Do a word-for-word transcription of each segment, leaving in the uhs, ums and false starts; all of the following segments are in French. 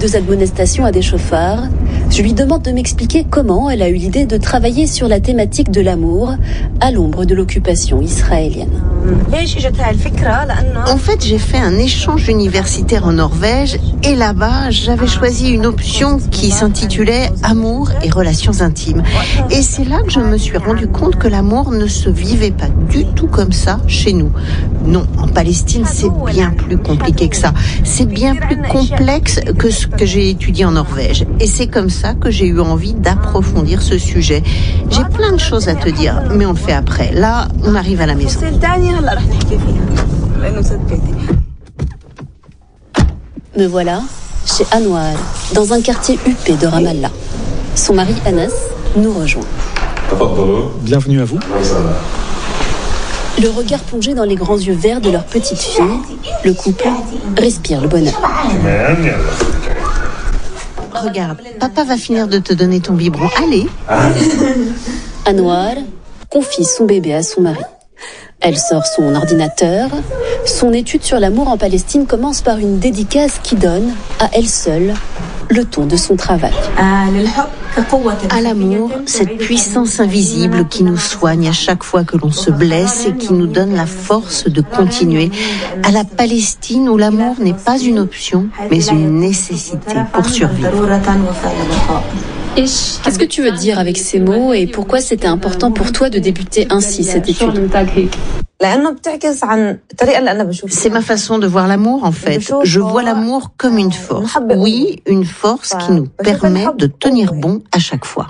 deux admonestations à des chauffards, je lui demande de m'expliquer comment elle a eu l'idée de travailler sur la thématique de l'amour à l'ombre de l'occupation israélienne. En fait, j'ai fait un échange universitaire en Norvège et là-bas, j'avais choisi une option qui s'intitulait « Amour et relations intimes ». Et c'est là que je me suis rendu compte que l'amour ne se vivait pas du tout comme ça chez nous. Non, en Palestine, c'est bien plus compliqué que ça. C'est bien plus complexe que ce que j'ai étudié en Norvège. Et c'est comme ça que j'ai eu envie d'approfondir ce sujet. J'ai plein de choses à te dire, mais on le fait après. Là, on arrive à la maison. Me voilà chez Anouar, dans un quartier huppé de Ramallah. Son mari Anas nous rejoint. Bienvenue à vous. Le regard plongé dans les grands yeux verts de leur petite fille, le couple respire le bonheur. Regarde, papa va finir de te donner ton biberon. Allez. Anouar confie son bébé à son mari. Elle sort son ordinateur. Son étude sur l'amour en Palestine commence par une dédicace qui donne, à elle seule, le ton de son travail. À l'amour, cette puissance invisible qui nous soigne à chaque fois que l'on se blesse et qui nous donne la force de continuer. À la Palestine où l'amour n'est pas une option, mais une nécessité pour survivre. Qu'est-ce que tu veux dire avec ces mots et pourquoi c'était important pour toi de débuter ainsi cette étude ? C'est ma façon de voir l'amour en fait. Je vois l'amour comme une force. Oui, une force qui nous permet de tenir bon à chaque fois.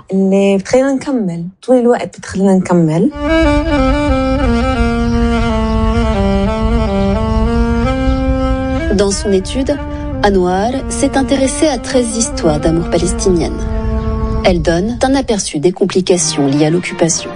Dans son étude, Anouar s'est intéressée à treize histoires d'amour palestiniennes. Elle donne un aperçu des complications liées à l'occupation.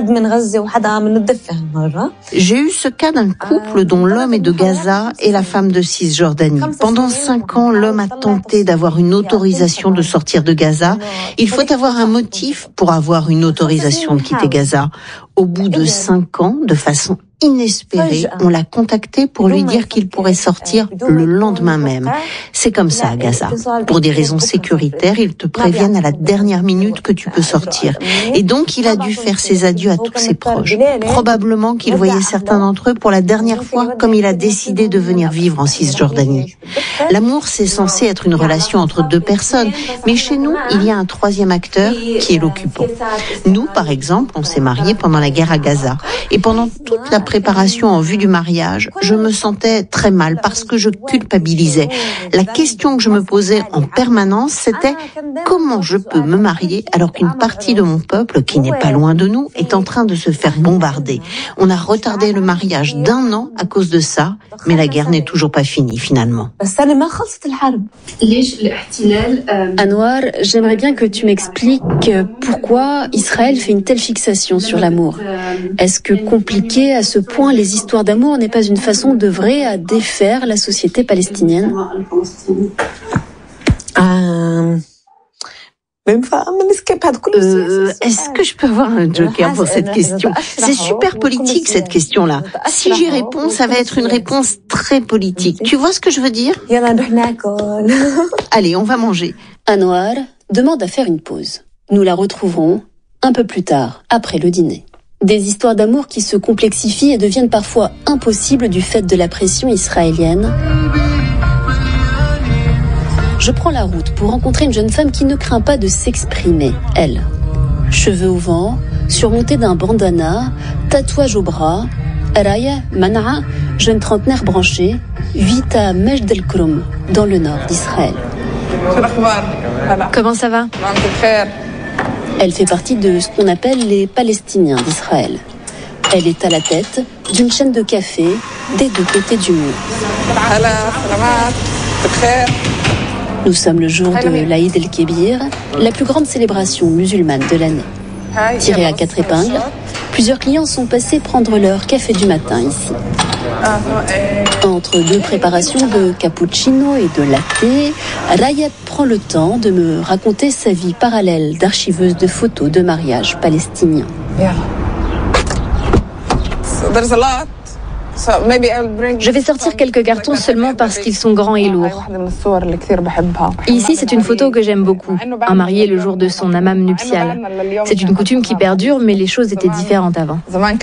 J'ai eu ce cas d'un couple dont l'homme est de Gaza et la femme de Cisjordanie. Pendant cinq ans, l'homme a tenté d'avoir une autorisation de sortir de Gaza. Il faut avoir un motif pour avoir une autorisation de quitter Gaza. Au bout de cinq ans, de façon inespérée, on l'a contacté pour lui dire qu'il pourrait sortir le lendemain même. C'est comme ça à Gaza. Pour des raisons sécuritaires, ils te préviennent à la dernière minute que tu peux sortir. Et donc, il a dû faire ses adieux à tous ses proches. Probablement qu'il voyait certains d'entre eux pour la dernière fois, comme il a décidé de venir vivre en Cisjordanie. L'amour, c'est censé être une relation entre deux personnes. Mais chez nous, il y a un troisième acteur qui est l'occupant. Nous, par exemple, on s'est mariés pendant la guerre à Gaza. Et pendant toute la préparation en vue du mariage, je me sentais très mal parce que je culpabilisais. La question que je me posais en permanence, c'était comment je peux me marier alors qu'une partie de mon peuple, qui n'est pas loin de nous, est en train de se faire bombarder. On a retardé le mariage d'un an à cause de ça, mais la guerre n'est toujours pas finie finalement. Anouar, j'aimerais bien que tu m'expliques pourquoi Israël fait une telle fixation sur l'amour. Est-ce que compliqué à ce point les histoires d'amour n'est pas une façon d'œuvrer à défaire la société palestinienne ? Euh... Euh, est-ce que je peux avoir un joker pour cette question ? C'est super politique cette question-là. Si j'y réponds, ça va être une réponse très politique. Tu vois ce que je veux dire ? Allez, on va manger. Anouar demande à faire une pause. Nous la retrouverons un peu plus tard, après le dîner. Des histoires d'amour qui se complexifient et deviennent parfois impossibles du fait de la pression israélienne. Je prends la route pour rencontrer une jeune femme qui ne craint pas de s'exprimer, elle. Cheveux au vent, surmontée d'un bandana, tatouage au bras, Raya Mana'a, jeune trentenaire branchée, vit à Majd el-Krum, dans le nord d'Israël. Comment ça va ? Elle fait partie de ce qu'on appelle les Palestiniens d'Israël. Elle est à la tête d'une chaîne de café des deux côtés du mur. Nous sommes le jour de l'Aïd el-Kébir, la plus grande célébration musulmane de l'année. Tirée à quatre épingles, plusieurs clients sont passés prendre leur café du matin ici. Entre deux préparations de cappuccino et de latte, Raya prend le temps de me raconter sa vie parallèle d'archiveuse de photos de mariage palestinien. Je vais sortir quelques cartons seulement parce qu'ils sont grands et lourds. Ici, c'est une photo que j'aime beaucoup. Un marié le jour de son hammam nuptial. C'est une coutume qui perdure, mais les choses étaient différentes avant.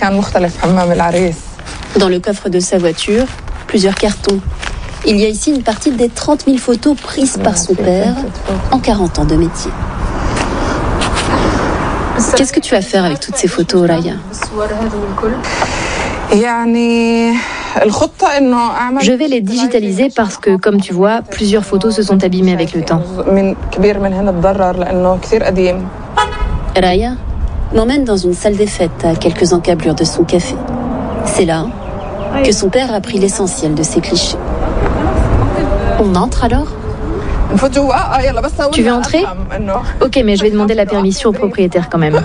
Dans le coffre de sa voiture, plusieurs cartons. Il y a ici une partie des trente mille photos prises par son père en quarante ans de métier. Qu'est-ce que tu vas faire avec toutes ces photos, Raya ? Je vais les digitaliser parce que, comme tu vois, plusieurs photos se sont abîmées avec le temps. Raya m'emmène dans une salle des fêtes à quelques encablures de son café. C'est là que son père a pris l'essentiel de ses clichés. On entre alors ? Tu veux entrer ? Ok, mais je vais demander la permission au propriétaire quand même.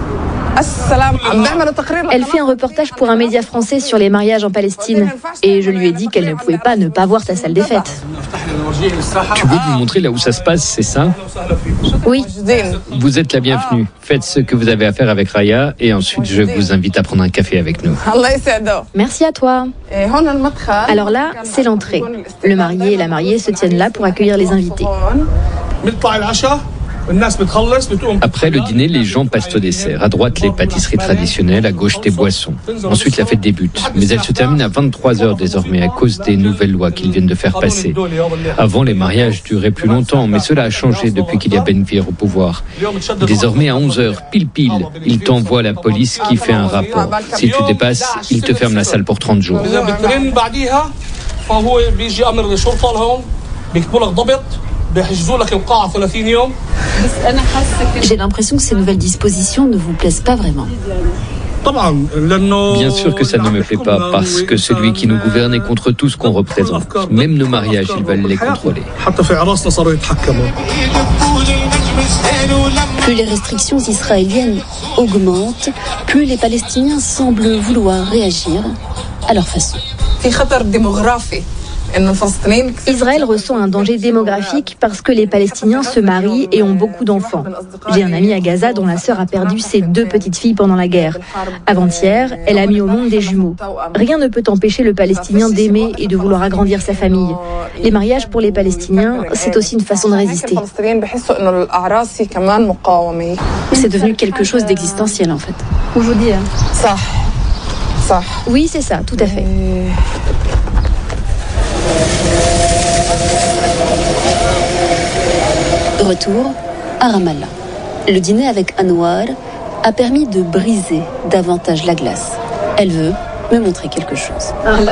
Elle fait un reportage pour un média français sur les mariages en Palestine. Et je lui ai dit qu'elle ne pouvait pas ne pas voir ta salle des fêtes. Tu veux nous montrer là où ça se passe, c'est ça ? Oui. Vous êtes la bienvenue. Faites ce que vous avez à faire avec Raya et ensuite je vous invite à prendre un café avec nous. Merci à toi. Alors là, c'est l'entrée. Le marié et la mariée se tiennent là pour accueillir les invités. Après le dîner, les gens passent au dessert. À droite, les pâtisseries traditionnelles, à gauche, des boissons. Ensuite, la fête débute. Mais elle se termine à vingt-trois heures désormais à cause des nouvelles lois qu'ils viennent de faire passer. Avant, les mariages duraient plus longtemps, mais cela a changé depuis qu'il y a Ben Gvir au pouvoir. Désormais, à onze heures, pile pile, il t'envoie la police qui fait un rapport. Si tu dépasses, il te ferme la salle pour trente jours. J'ai l'impression que ces nouvelles dispositions ne vous plaisent pas vraiment. Bien sûr que ça ne me plaît pas, parce que celui qui nous gouverne est contre tout ce qu'on représente. Même nos mariages, ils veulent les contrôler. Plus les restrictions israéliennes augmentent, plus les Palestiniens semblent vouloir réagir à leur façon. Israël ressent un danger démographique parce que les Palestiniens se marient et ont beaucoup d'enfants. J'ai un ami à Gaza dont la sœur a perdu ses deux petites filles pendant la guerre. Avant-hier, elle a mis au monde des jumeaux. Rien ne peut empêcher le Palestinien d'aimer et de vouloir agrandir sa famille. Les mariages pour les Palestiniens, c'est aussi une façon de résister. C'est devenu quelque chose d'existentiel en fait. Ou je vous dis, hein. Oui, c'est ça, tout à fait. Retour à Ramallah. Le dîner avec Anouar a permis de briser davantage la glace. Elle veut me montrer quelque chose.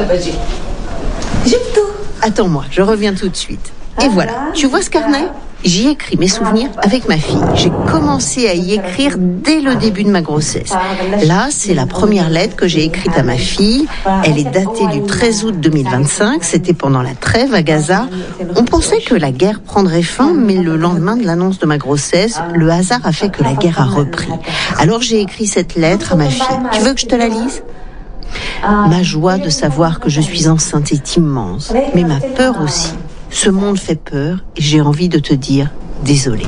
Attends-moi, je reviens tout de suite. Et voilà, tu vois ce carnet ? J'y écris mes souvenirs avec ma fille. J'ai commencé à y écrire dès le début de ma grossesse. Là, c'est la première lettre que j'ai écrite à ma fille. Elle est datée du treize août deux mille vingt-cinq. C'était pendant la trêve à Gaza. On pensait que la guerre prendrait fin, mais le lendemain de l'annonce de ma grossesse, le hasard a fait que la guerre a repris. Alors j'ai écrit cette lettre à ma fille. Tu veux que je te la lise ? Ma joie de savoir que je suis enceinte est immense, mais ma peur aussi. Ce monde fait peur et j'ai envie de te dire désolée.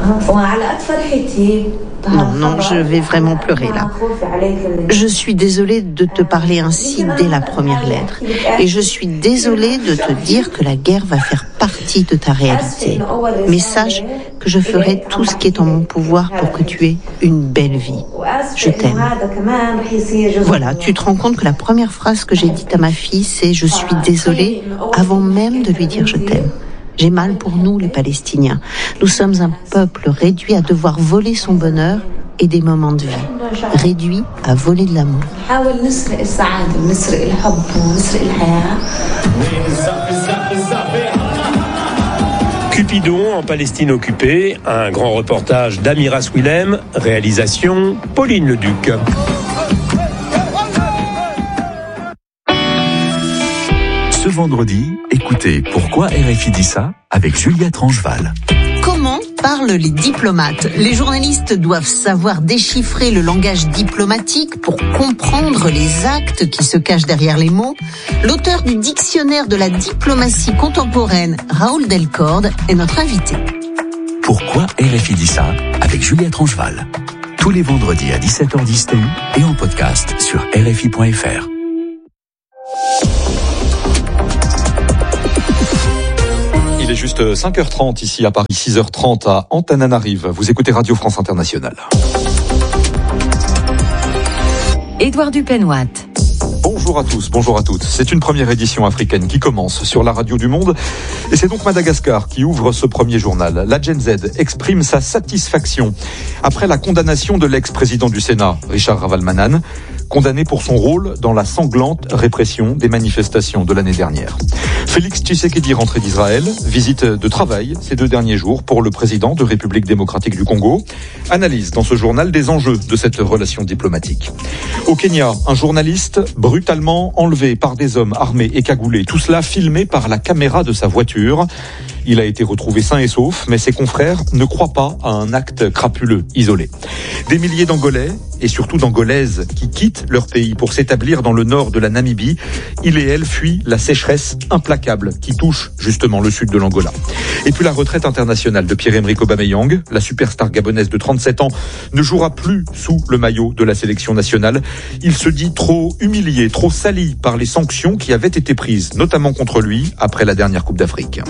Non, non, je vais vraiment pleurer là. Je suis désolée de te parler ainsi dès la première lettre. Et je suis désolée de te dire que la guerre va faire partie de ta réalité. Mais sache que je ferai tout ce qui est en mon pouvoir pour que tu aies une belle vie. Je t'aime. Voilà, tu te rends compte que la première phrase que j'ai dite à ma fille, c'est « je suis désolée » avant même de lui dire « je t'aime ». J'ai mal pour nous, les Palestiniens. Nous sommes un peuple réduit à devoir voler son bonheur et des moments de vie. Réduit à voler de l'amour. Cupidon en Palestine occupée, un grand reportage d'Amiras Willem, réalisation Pauline Leduc. Ce vendredi, écoutez Pourquoi R F I dit ça avec Juliette Rangeval. Comment parlent les diplomates ? Les journalistes doivent savoir déchiffrer le langage diplomatique pour comprendre les actes qui se cachent derrière les mots. L'auteur du dictionnaire de la diplomatie contemporaine, Raoul Delcorde, est notre invité. Pourquoi R F I dit ça avec Juliette Rangeval. Tous les vendredis à dix-sept heures dix T U et en podcast sur R F I point F R. Il est juste cinq heures trente ici à Paris, six heures trente à Antananarive. Vous écoutez Radio France Internationale. Édouard Dupenoit. Bonjour à tous, bonjour à toutes. C'est une première édition africaine qui commence sur la radio du monde. Et c'est donc Madagascar qui ouvre ce premier journal. La Gen Z exprime sa satisfaction après la condamnation de l'ex-président du Sénat, Richard Ravalomanana, condamné pour son rôle dans la sanglante répression des manifestations de l'année dernière. Félix Tshisekedi rentré d'Israël, visite de travail ces deux derniers jours pour le président de République démocratique du Congo. Analyse dans ce journal des enjeux de cette relation diplomatique. Au Kenya, un journaliste brutalement enlevé par des hommes armés et cagoulés. Tout cela filmé par la caméra de sa voiture. Il a été retrouvé sain et sauf, mais ses confrères ne croient pas à un acte crapuleux, isolé. Des milliers d'Angolais, et surtout d'Angolaises, qui quittent leur pays pour s'établir dans le nord de la Namibie. Ils et elles fuient la sécheresse implacable qui touche justement le sud de l'Angola. Et puis la retraite internationale de Pierre-Emerick Aubameyang, la superstar gabonaise de trente-sept ans, ne jouera plus sous le maillot de la sélection nationale. Il se dit trop humilié, trop sali par les sanctions qui avaient été prises, notamment contre lui, après la dernière Coupe d'Afrique.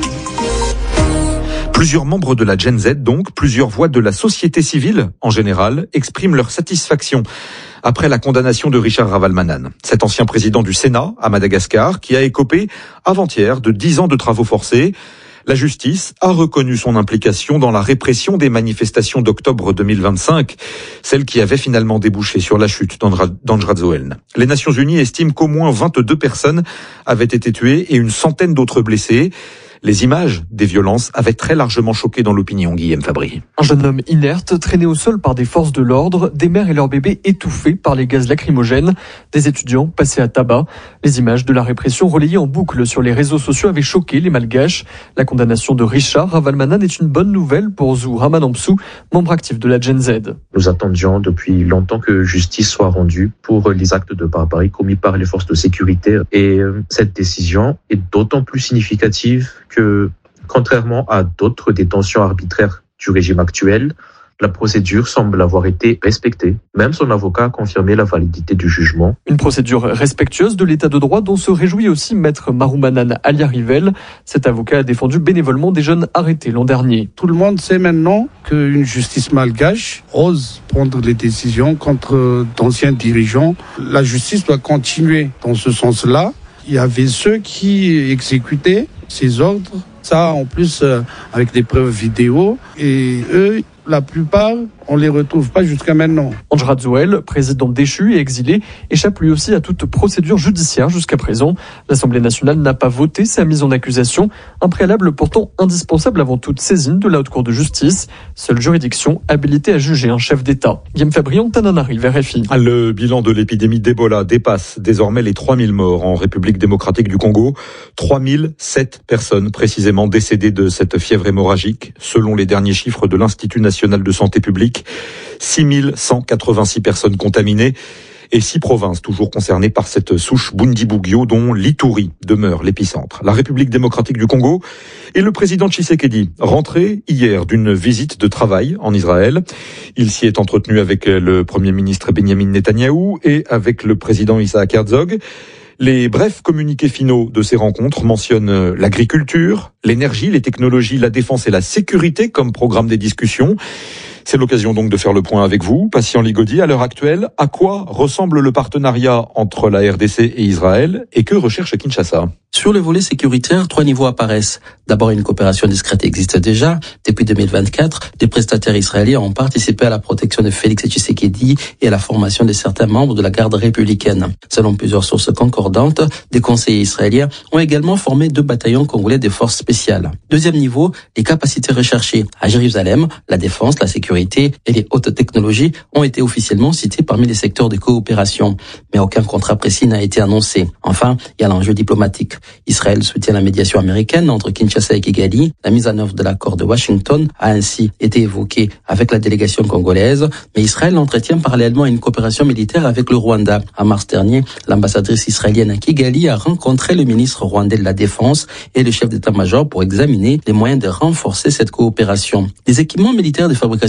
Plusieurs membres de la Gen Z, donc, plusieurs voix de la société civile, en général, expriment leur satisfaction après la condamnation de Richard Ravalomanana, cet ancien président du Sénat à Madagascar, qui a écopé avant-hier de dix ans de travaux forcés. La justice a reconnu son implication dans la répression des manifestations d'octobre deux mille vingt-cinq, celles qui avaient finalement débouché sur la chute d'Andradzoelne. Les Nations Unies estiment qu'au moins vingt-deux personnes avaient été tuées et une centaine d'autres blessées. Les images des violences avaient très largement choqué dans l'opinion, Guillaume Fabry. Un jeune homme inerte, traîné au sol par des forces de l'ordre, des mères et leurs bébés étouffés par les gaz lacrymogènes, des étudiants passés à tabac. Les images de la répression relayées en boucle sur les réseaux sociaux avaient choqué les Malgaches. La condamnation de Richard Ravalomanana est une bonne nouvelle pour Zou Ramanampsou, membre actif de la Gen Z. Nous attendions depuis longtemps que justice soit rendue pour les actes de barbarie commis par les forces de sécurité. Et cette décision est d'autant plus significative que, contrairement à d'autres détentions arbitraires du régime actuel, la procédure semble avoir été respectée. Même son avocat a confirmé la validité du jugement. Une procédure respectueuse de l'état de droit dont se réjouit aussi maître Maroumanan Aliarivel. Cet avocat a défendu bénévolement des jeunes arrêtés l'an dernier. Tout le monde sait maintenant qu'une justice malgache ose prendre les décisions contre d'anciens dirigeants. La justice doit continuer dans ce sens-là. Il y avait ceux qui exécutaient ces ordres, ça en plus euh, avec des preuves vidéo, et eux, la plupart, on les retrouve pas jusqu'à maintenant. Andradzoel, président déchu et exilé, échappe lui aussi à toute procédure judiciaire jusqu'à présent. L'Assemblée nationale n'a pas voté sa mise en accusation, un préalable pourtant indispensable avant toute saisine de la Haute Cour de justice. Seule juridiction habilitée à juger un chef d'État. Guillaume Fabry, Antananarive, R F I. Le bilan de l'épidémie d'Ebola dépasse désormais les trois mille morts en République démocratique du Congo. trois mille sept personnes précisément décédées de cette fièvre hémorragique, selon les derniers chiffres de l'Institut national de santé publique. six mille cent quatre-vingt-six personnes contaminées et six provinces toujours concernées par cette souche Bundibugyo dont l'Ituri demeure l'épicentre. La République démocratique du Congo et le président Tshisekedi, rentré hier d'une visite de travail en Israël. Il s'y est entretenu avec le Premier ministre Benjamin Netanyahou et avec le président Isaac Herzog. Les brefs communiqués finaux de ces rencontres mentionnent l'agriculture, l'énergie, les technologies, la défense et la sécurité comme programme des discussions. C'est l'occasion donc de faire le point avec vous, Patient Ligodi. À l'heure actuelle, à quoi ressemble le partenariat entre la R D C et Israël et que recherche Kinshasa ? Sur le volet sécuritaire, trois niveaux apparaissent. D'abord, une coopération discrète existe déjà. Depuis deux mille vingt-quatre, des prestataires israéliens ont participé à la protection de Félix Tshisekedi et à la formation de certains membres de la garde républicaine. Selon plusieurs sources concordantes, des conseillers israéliens ont également formé deux bataillons congolais de forces spéciales. Deuxième niveau, les capacités recherchées. À Jérusalem, la défense, la sécurité et les hautes technologies ont été officiellement cités parmi les secteurs de coopération. Mais aucun contrat précis n'a été annoncé. Enfin, il y a l'enjeu diplomatique. Israël soutient la médiation américaine entre Kinshasa et Kigali. La mise en œuvre de l'accord de Washington a ainsi été évoquée avec la délégation congolaise, mais Israël entretient parallèlement une coopération militaire avec le Rwanda. En mars dernier, l'ambassadrice israélienne à Kigali a rencontré le ministre rwandais de la Défense et le chef d'état-major pour examiner les moyens de renforcer cette coopération. Les équipements militaires de fabrication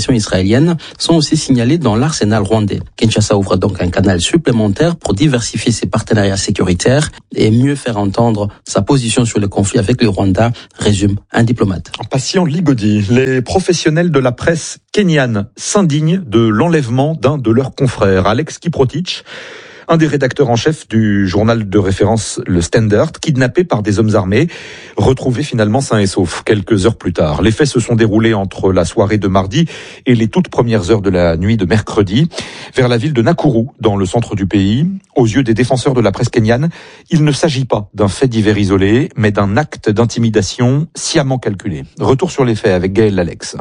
positions israéliennes sont aussi signalées dans l'arsenal rwandais. Kinshasa ouvre donc un canal supplémentaire pour diversifier ses partenariats sécuritaires et mieux faire entendre sa position sur le conflit avec le Rwanda, résume un diplomate. Patient Ligodi, les professionnels de la presse kenyane s'indignent de l'enlèvement d'un de leurs confrères, Alex Kiprotich, un des rédacteurs en chef du journal de référence Le Standard, kidnappé par des hommes armés, retrouvé finalement sain et sauf quelques heures plus tard. Les faits se sont déroulés entre la soirée de mardi et les toutes premières heures de la nuit de mercredi, vers la ville de Nakuru, dans le centre du pays. Aux yeux des défenseurs de la presse kenyane, il ne s'agit pas d'un fait divers isolé, mais d'un acte d'intimidation sciemment calculé. Retour sur les faits avec Gaël Alex.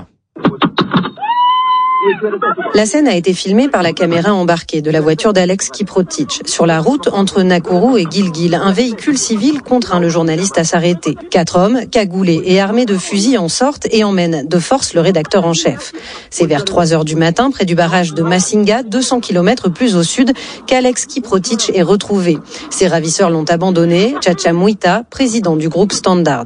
La scène a été filmée par la caméra embarquée de la voiture d'Alex Kiprotich. Sur la route entre Nakuru et Gilgil, un véhicule civil contraint le journaliste à s'arrêter. Quatre hommes, cagoulés et armés de fusils en sortent et emmènent de force le rédacteur en chef. C'est vers trois heures du matin, près du barrage de Masinga, deux cents kilomètres plus au sud, qu'Alex Kiprotich est retrouvé. Ses ravisseurs l'ont abandonné. Chacha Mwita, président du groupe Standard.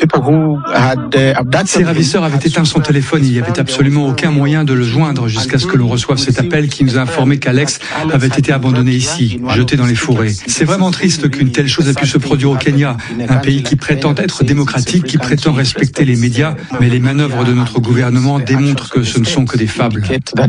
Ces ravisseurs avaient éteint son téléphone. Il n'y avait absolument aucun moyen de le joindre jusqu'à ce que l'on reçoive cet appel qui nous a informé qu'Alex avait été abandonné ici, jeté dans les forêts. C'est vraiment triste qu'une telle chose ait pu se produire au Kenya, un pays qui prétend être démocratique, qui prétend respecter les médias, mais les manœuvres de notre gouvernement démontrent que ce ne sont que des fables.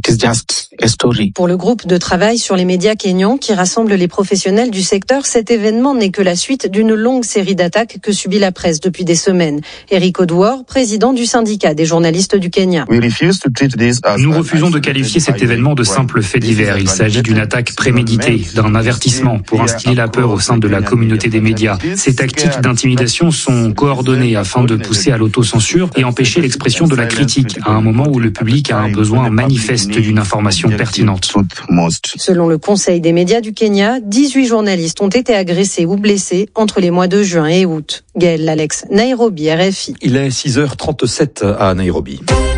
Pour le groupe de travail sur les médias kenyans qui rassemble les professionnels du secteur, cet événement n'est que la suite d'une longue série d'attaques que subit la presse depuis des semaines. Eric Odwor, président du syndicat des journalistes du Kenya. Nous refusons de qualifier cet événement de simple fait divers. Il s'agit d'une attaque préméditée, d'un avertissement pour instiller la peur au sein de la communauté des médias. Ces tactiques d'intimidation sont coordonnées afin de pousser à l'autocensure et empêcher l'expression de la critique à un moment où le public a un besoin manifeste d'une information pertinente. Selon le Conseil des médias du Kenya, dix-huit journalistes ont été agressés ou blessés entre les mois de juin et août. Gaël Alex, Nairobi, R F I. Il est six heures trente-sept à Nairobi.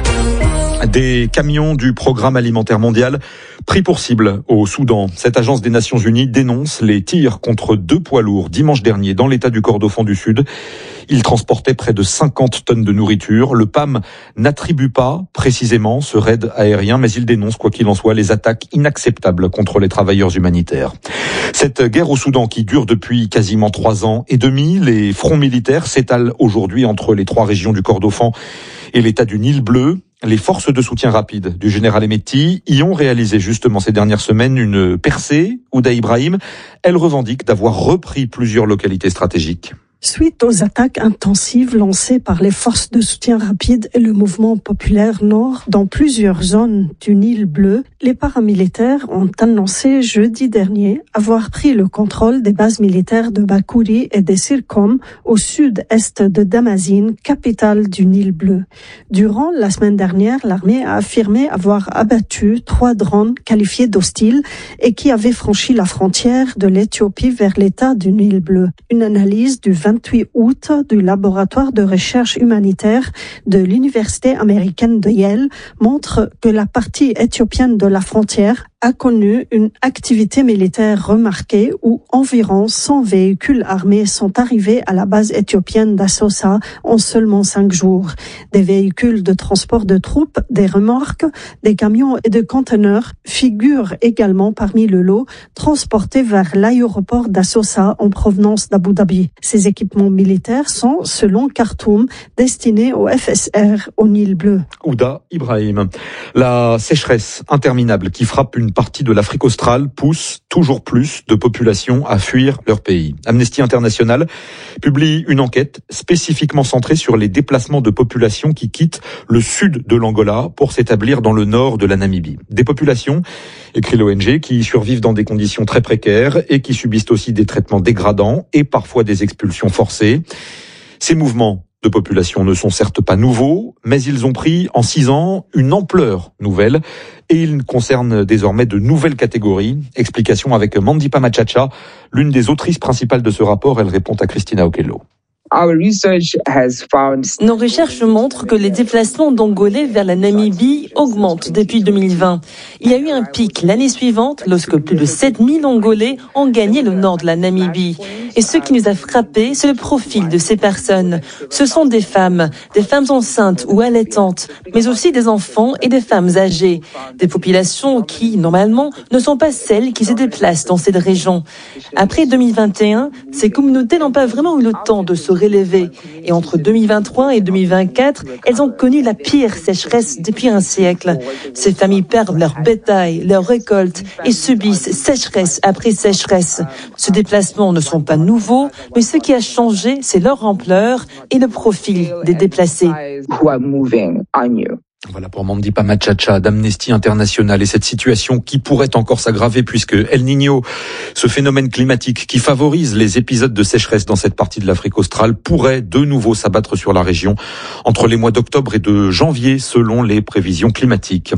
Des camions du Programme alimentaire mondial pris pour cible au Soudan. Cette agence des Nations Unies dénonce les tirs contre deux poids lourds dimanche dernier dans l'état du Kordofan du Sud. Ils transportaient près de cinquante tonnes de nourriture. Le P A M n'attribue pas précisément ce raid aérien, mais il dénonce, quoi qu'il en soit, les attaques inacceptables contre les travailleurs humanitaires. Cette guerre au Soudan qui dure depuis quasiment trois ans et demi, les fronts militaires s'étalent aujourd'hui entre les trois régions du Kordofan et l'état du Nil bleu. Les forces de soutien rapide du général Hemeti y ont réalisé justement ces dernières semaines une percée. Ouda Ibrahim, elle revendique d'avoir repris plusieurs localités stratégiques. Suite aux attaques intensives lancées par les forces de soutien rapide et le mouvement populaire Nord dans plusieurs zones du Nil bleu, les paramilitaires ont annoncé jeudi dernier avoir pris le contrôle des bases militaires de Bakouri et de Sirkom au sud-est de Damazine, capitale du Nil bleu. Durant la semaine dernière, l'armée a affirmé avoir abattu trois drones qualifiés d'hostiles et qui avaient franchi la frontière de l'Éthiopie vers l'état du Nil bleu. Une analyse du vingt-huit août du laboratoire de recherche humanitaire de l'université américaine de Yale montre que la partie éthiopienne de la frontière a connu une activité militaire remarquée où environ cent véhicules armés sont arrivés à la base éthiopienne d'Assosa en seulement cinq jours. Des véhicules de transport de troupes, des remorques, des camions et des conteneurs figurent également parmi le lot transportés vers l'aéroport d'Assosa en provenance d'Abu Dhabi. Ces équipements militaires sont, selon Khartoum, destinés au F S R au Nil bleu. Ouda Ibrahim. La sécheresse interminable qui frappe une partie de l'Afrique australe pousse toujours plus de populations à fuir leur pays. Amnesty International publie une enquête spécifiquement centrée sur les déplacements de populations qui quittent le sud de l'Angola pour s'établir dans le nord de la Namibie. Des populations, écrit l'O N G, qui survivent dans des conditions très précaires et qui subissent aussi des traitements dégradants et parfois des expulsions forcées. Ces mouvements de population ne sont certes pas nouveaux, mais ils ont pris en six ans une ampleur nouvelle et ils concernent désormais de nouvelles catégories. Explication avec Mandipa Machacha, l'une des autrices principales de ce rapport. Elle répond à Christina Okello. Nos recherches montrent que les déplacements d'Angolais vers la Namibie augmentent depuis deux mille vingt. Il y a eu un pic l'année suivante lorsque plus de sept mille Angolais ont gagné le nord de la Namibie. Et ce qui nous a frappé, c'est le profil de ces personnes. Ce sont des femmes, des femmes enceintes ou allaitantes, mais aussi des enfants et des femmes âgées. Des populations qui, normalement, ne sont pas celles qui se déplacent dans cette région. Après deux mille vingt et un, ces communautés n'ont pas vraiment eu le temps de se relever. Et entre deux mille vingt-trois et deux mille vingt-quatre, elles ont connu la pire sécheresse depuis un siècle. Ces familles perdent leur bétail, leurs récoltes et subissent sécheresse après sécheresse. Ces déplacements ne sont pas nouveaux, mais ce qui a changé, c'est leur ampleur et le profil des déplacés. Voilà pour Mandipa Machacha d'Amnesty International et cette situation qui pourrait encore s'aggraver puisque El Niño, ce phénomène climatique qui favorise les épisodes de sécheresse dans cette partie de l'Afrique australe, pourrait de nouveau s'abattre sur la région entre les mois d'octobre et de janvier selon les prévisions climatiques.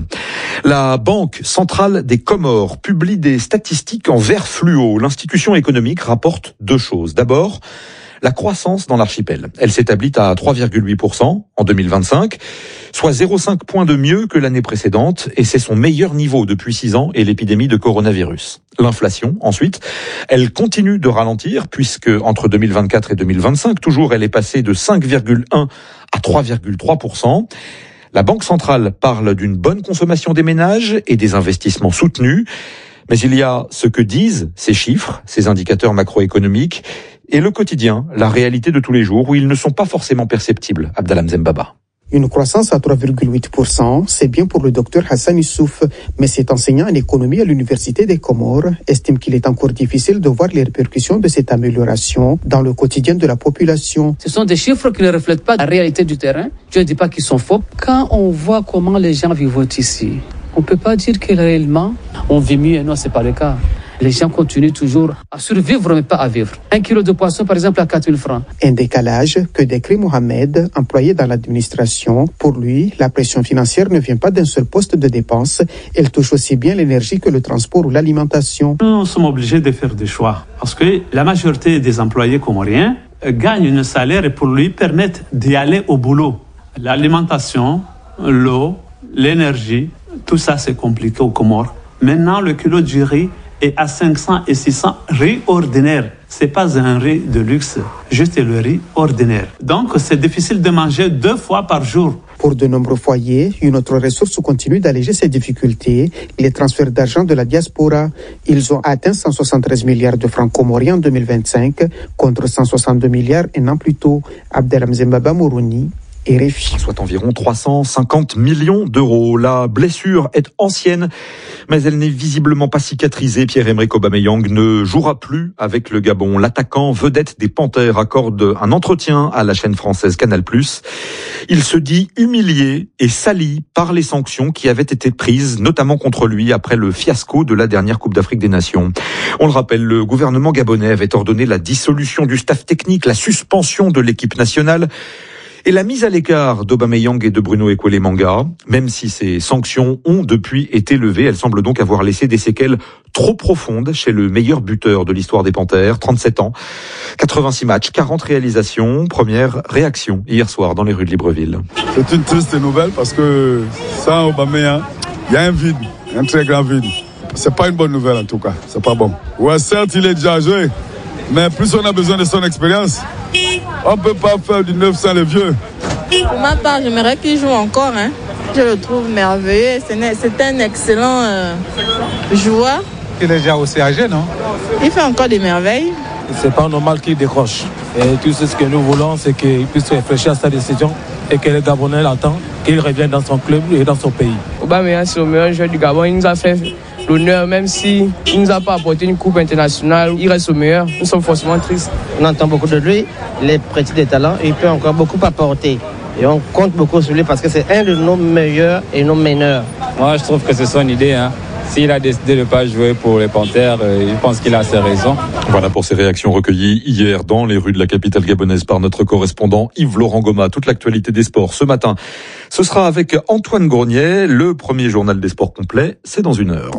La Banque centrale des Comores publie des statistiques en vert fluo. L'institution économique rapporte deux choses. D'abord, la croissance dans l'archipel. Elle s'établit à trois virgule huit pour cent en deux mille vingt-cinq, soit zéro virgule cinq points de mieux que l'année précédente, et c'est son meilleur niveau depuis six ans et l'épidémie de coronavirus. L'inflation, ensuite, elle continue de ralentir, puisque entre deux mille vingt-quatre et deux mille vingt-cinq, toujours, elle est passée de cinq virgule un à trois virgule trois pour cent. La Banque centrale parle d'une bonne consommation des ménages et des investissements soutenus, mais il y a ce que disent ces chiffres, ces indicateurs macroéconomiques, et le quotidien, la réalité de tous les jours, où ils ne sont pas forcément perceptibles. Abdallah Mzembaba. Une croissance à trois virgule huit pour cent, c'est bien pour le docteur Hassan Youssouf, mais cet enseignant en économie à l'Université des Comores estime qu'il est encore difficile de voir les répercussions de cette amélioration dans le quotidien de la population. Ce sont des chiffres qui ne reflètent pas la réalité du terrain. Je ne dis pas qu'ils sont faux. Quand on voit comment les gens vivent ici, on ne peut pas dire que réellement on vit mieux. Non, ce n'est pas le cas. Les gens continuent toujours à survivre, mais pas à vivre. Un kilo de poisson, par exemple, à quatre mille francs. Un décalage que décrit Mohamed, employé dans l'administration. Pour lui, la pression financière ne vient pas d'un seul poste de dépense. Elle touche aussi bien l'énergie que le transport ou l'alimentation. Nous sommes obligés de faire des choix parce que la majorité des employés comoriens gagnent un salaire et pour lui permettent d'y aller au boulot. L'alimentation, l'eau, l'énergie, tout ça c'est compliqué aux Comores. Maintenant, le kilo de riz est à cinq cents et six cents riz ordinaire. C'est pas un riz de luxe, juste le riz ordinaire. Donc, c'est difficile de manger deux fois par jour. Pour de nombreux foyers, une autre ressource continue d'alléger ces difficultés, les transferts d'argent de la diaspora. Ils ont atteint cent soixante-treize milliards de francs comoriens en deux mille vingt-cinq, contre cent soixante-deux milliards un an plus tôt. Abdelham Zembaba Mourouni, R F I. Soit environ trois cent cinquante millions d'euros. La blessure est ancienne, mais elle n'est visiblement pas cicatrisée. Pierre-Emerick Aubameyang ne jouera plus avec le Gabon. L'attaquant vedette des Panthères accorde un entretien à la chaîne française Canal plus. Il se dit humilié et sali par les sanctions qui avaient été prises, notamment contre lui après le fiasco de la dernière Coupe d'Afrique des Nations. On le rappelle, le gouvernement gabonais avait ordonné la dissolution du staff technique, la suspension de l'équipe nationale et la mise à l'écart d'Aubameyang et de Bruno Ekwele-Manga. Même si ces sanctions ont depuis été levées, elles semblent donc avoir laissé des séquelles trop profondes chez le meilleur buteur de l'histoire des Panthères, trente-sept ans, quatre-vingt-six matchs, quarante réalisations. Première réaction hier soir dans les rues de Libreville. C'est une triste nouvelle parce que sans Aubameyang, il y a un vide, un très grand vide. C'est pas une bonne nouvelle en tout cas, c'est pas bon. Ouais, certes, il est déjà âgé, mais plus on a besoin de son expérience, on ne peut pas faire du neuf sans les vieux. Pour ma part, j'aimerais qu'il joue encore. Hein. Je le trouve merveilleux. C'est un excellent euh, joueur. Il est déjà aussi âgé, non? Il fait encore des merveilles. C'est pas normal qu'il décroche. Et tout ce que nous voulons, c'est qu'il puisse réfléchir à sa décision et que le Gabonais l'attend, qu'il revienne dans son club et dans son pays. Aubameyang, c'est le meilleur joueur du Gabon. Il nous a fait l'honneur, même s'il ne nous a pas apporté une coupe internationale, il reste au meilleur. Nous sommes forcément tristes. On entend beaucoup de lui, il est petit de talent et il peut encore beaucoup apporter. Et on compte beaucoup sur lui parce que c'est un de nos meilleurs et nos meneurs. Moi, je trouve que c'est son idée. Hein. S'il a décidé de ne pas jouer pour les Panthères, euh, je pense qu'il a ses raisons. Voilà pour ces réactions recueillies hier dans les rues de la capitale gabonaise par notre correspondant Yves-Laurent Goma. Toute l'actualité des sports ce matin, ce sera avec Antoine Grenier. Le premier journal des sports complet, c'est dans une heure.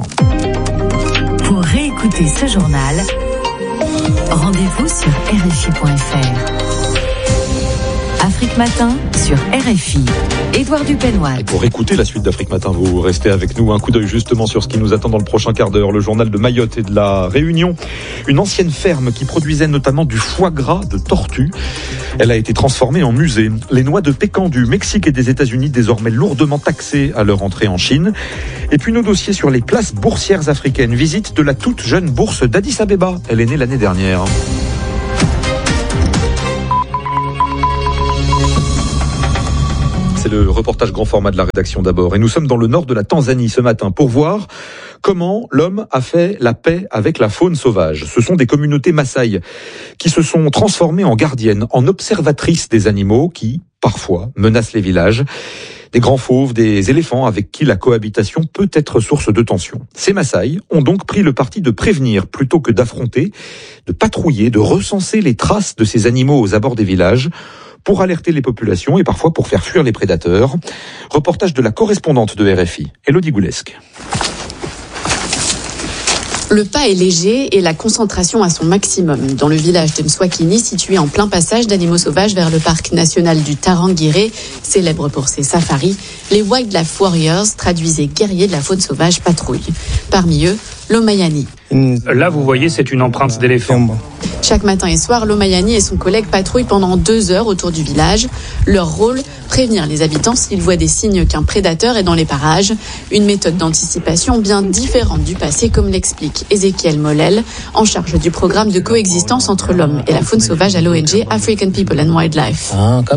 Pour réécouter ce journal, rendez-vous sur R F I point F R. Afrique Matin sur R F I. Édouard Dupenoy. Et pour écouter la suite d'Afrique Matin, vous restez avec nous. Un coup d'œil justement sur ce qui nous attend dans le prochain quart d'heure. Le journal de Mayotte et de la Réunion. Une ancienne ferme qui produisait notamment du foie gras de tortue. Elle a été transformée en musée. Les noix de pécan du Mexique et des États-Unis désormais lourdement taxées à leur entrée en Chine. Et puis nos dossiers sur les places boursières africaines. Visite de la toute jeune bourse d'Addis Abeba. Elle est née l'année dernière. C'est le reportage grand format de la rédaction d'abord. Et nous sommes dans le nord de la Tanzanie ce matin pour voir comment l'homme a fait la paix avec la faune sauvage. Ce sont des communautés Maasai qui se sont transformées en gardiennes, en observatrices des animaux qui, parfois, menacent les villages. Des grands fauves, des éléphants avec qui la cohabitation peut être source de tension. Ces Maasai ont donc pris le parti de prévenir plutôt que d'affronter, de patrouiller, de recenser les traces de ces animaux aux abords des villages pour alerter les populations et parfois pour faire fuir les prédateurs. Reportage de la correspondante de R F I, Elodie Goulesque. Le pas est léger et la concentration à son maximum. Dans le village de Mswakini, situé en plein passage d'animaux sauvages vers le parc national du Tarangire, célèbre pour ses safaris, les Wildlife Warriors, traduisez guerriers de la faune sauvage, patrouillent. Parmi eux, l'Omayani. Là, vous voyez, c'est une empreinte d'éléphant. Chaque matin et soir, l'Omayani et son collègue patrouillent pendant deux heures autour du village. Leur rôle, prévenir les habitants s'ils voient des signes qu'un prédateur est dans les parages. Une méthode d'anticipation bien différente du passé, comme l'explique Ezekiel Molel, en charge du programme de coexistence entre l'homme et la faune sauvage à l'O N G African People and Wildlife.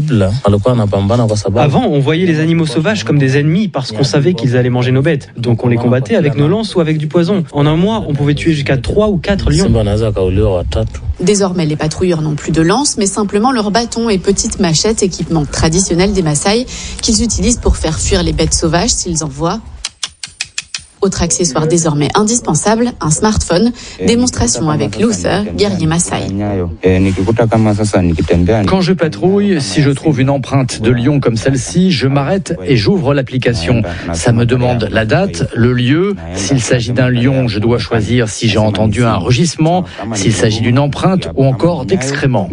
Avant, on voyait les animaux sauvages comme des ennemis parce qu'on savait qu'ils allaient manger nos bêtes. Donc on les combattait avec nos lances ou avec du poison. En un mois, on pouvait tuer jusqu'à trois ou quatre lions. Désormais, les patrouilleurs n'ont plus de lance, mais simplement leurs bâtons et petites machettes, équipement traditionnel des Maasai, qu'ils utilisent pour faire fuir les bêtes sauvages s'ils en voient. Autre accessoire désormais indispensable, un smartphone. Démonstration avec Luther, guerrier Maasai. Quand je patrouille, si je trouve une empreinte de lion comme celle-ci, je m'arrête et j'ouvre l'application. Ça me demande la date, le lieu. S'il s'agit d'un lion, je dois choisir si j'ai entendu un rugissement, s'il s'agit d'une empreinte ou encore d'excréments.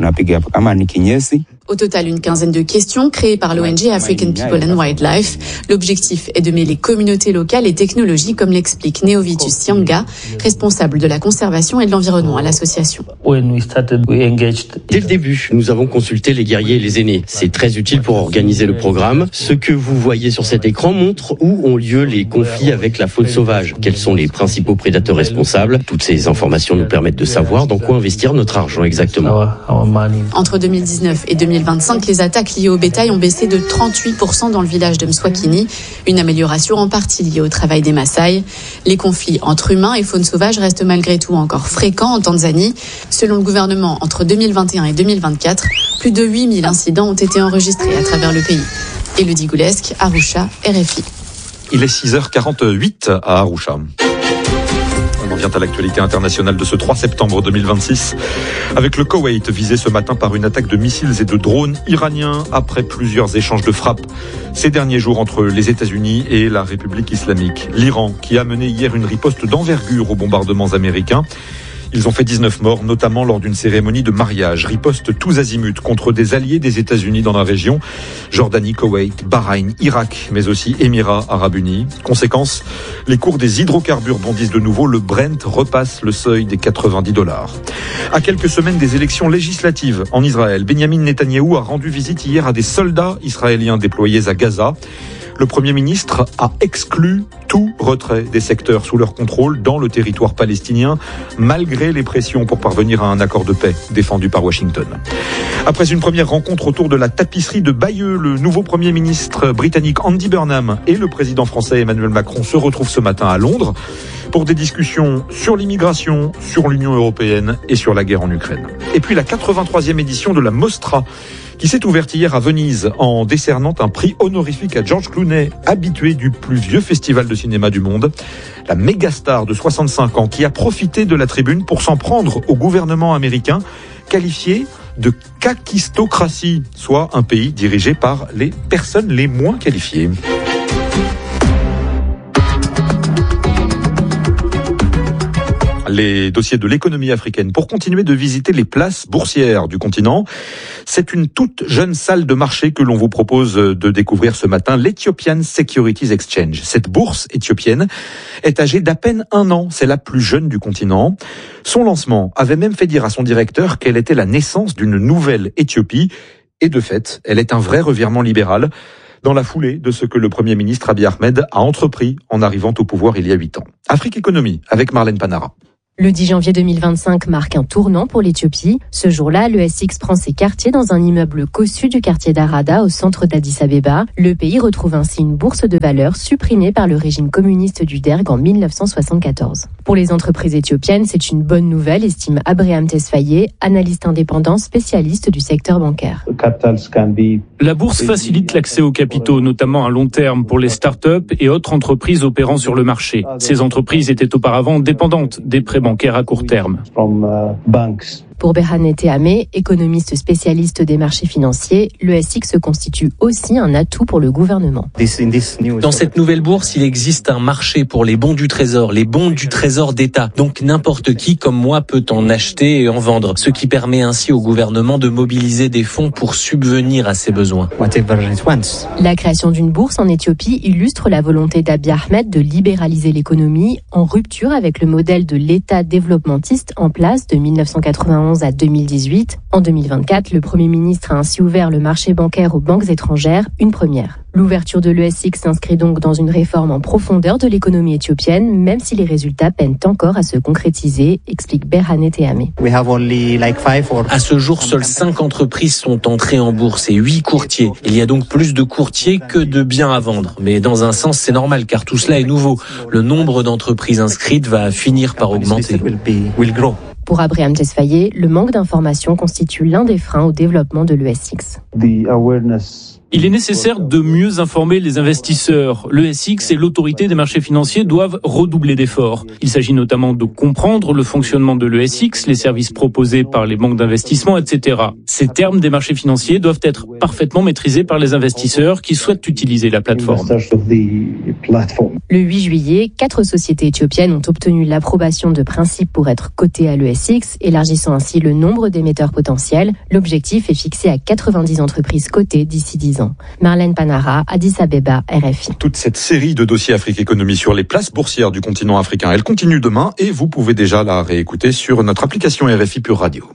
Au total, une quinzaine de questions créées par l'O N G African People and Wildlife. L'objectif est de mêler communautés locales et technologies, comme l'explique Neovitus Sianga, responsable de la conservation et de l'environnement à l'association. Dès le début, nous avons consulté les guerriers et les aînés. C'est très utile pour organiser le programme. Ce que vous voyez sur cet écran montre où ont lieu les conflits avec la faune sauvage. Quels sont les principaux prédateurs responsables? Toutes ces informations nous permettent de savoir dans quoi investir notre argent exactement. Entre deux mille dix-neuf et deux mille vingt-cinq, les attaques liées au bétail ont baissé de trente-huit pour cent dans le village de Mswakini, une amélioration en partie liée au travail des Maasai. Les conflits entre humains et faune sauvage restent malgré tout encore fréquents en Tanzanie. Selon le gouvernement, entre deux mille vingt et un et deux mille vingt-quatre, plus de huit mille incidents ont été enregistrés à travers le pays. Elodie Goulesque, Arusha, R F I. Il est six heures quarante-huit à Arusha. On en vient à l'actualité internationale de ce trois septembre deux mille vingt-six, avec le Koweït visé ce matin par une attaque de missiles et de drones iraniens après plusieurs échanges de frappes ces derniers jours entre les États-Unis et la République islamique. L'Iran qui a mené hier une riposte d'envergure aux bombardements américains. Ils ont fait dix-neuf morts, notamment lors d'une cérémonie de mariage. Riposte tous azimuts contre des alliés des États-Unis dans la région. Jordanie, Koweït, Bahreïn, Irak, mais aussi Émirats Arabes Unis. Conséquence, les cours des hydrocarbures bondissent de nouveau. Le Brent repasse le seuil des quatre-vingt-dix dollars. À quelques semaines des élections législatives en Israël, Benyamin Netanyahou a rendu visite hier à des soldats israéliens déployés à Gaza. Le Premier ministre a exclu tout retrait des secteurs sous leur contrôle dans le territoire palestinien, malgré les pressions pour parvenir à un accord de paix défendu par Washington. Après une première rencontre autour de la tapisserie de Bayeux, le nouveau Premier ministre britannique Andy Burnham et le président français Emmanuel Macron se retrouvent ce matin à Londres pour des discussions sur l'immigration, sur l'Union européenne et sur la guerre en Ukraine. Et puis la quatre-vingt-troisième édition de la Mostra, qui s'est ouverte hier à Venise en décernant un prix honorifique à George Clooney, habitué du plus vieux festival de cinéma du monde. La méga star de soixante-cinq ans qui a profité de la tribune pour s'en prendre au gouvernement américain, qualifié de kakistocratie, soit un pays dirigé par les personnes les moins qualifiées. Les dossiers de l'économie africaine pour continuer de visiter les places boursières du continent. C'est une toute jeune salle de marché que l'on vous propose de découvrir ce matin, l'Ethiopian Securities Exchange. Cette bourse éthiopienne est âgée d'à peine un an. C'est la plus jeune du continent. Son lancement avait même fait dire à son directeur qu'elle était la naissance d'une nouvelle Éthiopie. Et de fait, elle est un vrai revirement libéral dans la foulée de ce que le Premier ministre Abiy Ahmed a entrepris en arrivant au pouvoir il y a huit ans. Afrique Économie avec Marlène Panara. Le dix janvier deux mille vingt-cinq marque un tournant pour l'Éthiopie. Ce jour-là, l'E S X prend ses quartiers dans un immeuble cossu du quartier d'Arada au centre d'Addis Abeba. Le pays retrouve ainsi une bourse de valeur supprimée par le régime communiste du Derg en mille neuf cent soixante-quatorze. Pour les entreprises éthiopiennes, c'est une bonne nouvelle, estime Abraham Tesfaye, analyste indépendant spécialiste du secteur bancaire. La bourse facilite l'accès aux capitaux, notamment à long terme pour les start-up et autres entreprises opérant sur le marché. Ces entreprises étaient auparavant dépendantes des prêts bancaire à court terme. Pour Berhane Teame, économiste spécialiste des marchés financiers, l'E S X constitue aussi un atout pour le gouvernement. Dans cette nouvelle bourse, il existe un marché pour les bons du Trésor, les bons du Trésor d'État. Donc n'importe qui, comme moi, peut en acheter et en vendre, ce qui permet ainsi au gouvernement de mobiliser des fonds pour subvenir à ses besoins. La création d'une bourse en Éthiopie illustre la volonté d'Abiy Ahmed de libéraliser l'économie en rupture avec le modèle de l'État développementiste en place de mille neuf cent quatre-vingt-onze à deux mille dix-huit. En deux mille vingt-quatre, le Premier ministre a ainsi ouvert le marché bancaire aux banques étrangères, une première. L'ouverture de l'E S X s'inscrit donc dans une réforme en profondeur de l'économie éthiopienne, même si les résultats peinent encore à se concrétiser, explique Berhane Teame. À ce jour, seules cinq entreprises sont entrées en bourse et huit courtiers. Il y a donc plus de courtiers que de biens à vendre. Mais dans un sens, c'est normal car tout cela est nouveau. Le nombre d'entreprises inscrites va finir par augmenter. Pour Abraham Tesfaye, le manque d'informations constitue l'un des freins au développement de l'E S X. Il est nécessaire de mieux informer les investisseurs. L'E S X et l'autorité des marchés financiers doivent redoubler d'efforts. Il s'agit notamment de comprendre le fonctionnement de l'E S X, les services proposés par les banques d'investissement, et cetera. Ces termes des marchés financiers doivent être parfaitement maîtrisés par les investisseurs qui souhaitent utiliser la plateforme. Le huit juillet, quatre sociétés éthiopiennes ont obtenu l'approbation de principe pour être cotées à l'E S X, élargissant ainsi le nombre d'émetteurs potentiels. L'objectif est fixé à quatre-vingt-dix entreprises cotées d'ici dix ans. Marlène Panara, Addis Abeba, R F I. Toute cette série de dossiers Afrique Économie sur les places boursières du continent africain, elle continue demain et vous pouvez déjà la réécouter sur notre application R F I Pure Radio.